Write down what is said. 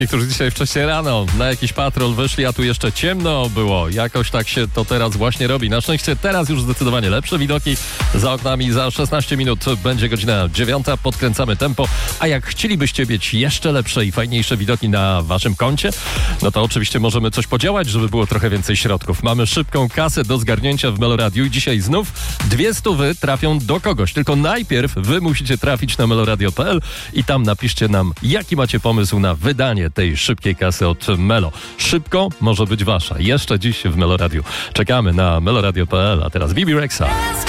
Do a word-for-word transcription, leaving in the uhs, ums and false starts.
Niektórzy dzisiaj wcześniej rano na jakiś patrol wyszli, a tu jeszcze ciemno było. Jakoś tak się to teraz właśnie robi. Na szczęście teraz już zdecydowanie lepsze widoki. Za oknami za szesnaście minut będzie godzina dziewiąta. Podkręcamy tempo. A jak chcielibyście mieć jeszcze lepsze i fajniejsze widoki na waszym koncie, no to oczywiście możemy coś podziałać, żeby było trochę więcej środków. Mamy szybką kasę do zgarnięcia w Meloradiu i dzisiaj znów dwie stówy trafią do kogoś. Tylko najpierw wy musicie trafić na meloradio kropka p l i tam napiszcie nam, jaki macie pomysł na wydanie tej szybkiej kasy od Melo. Szybko może być wasza. Jeszcze dziś w Meloradiu. Czekamy na meloradio kropka p l, a teraz Bibi Rexa.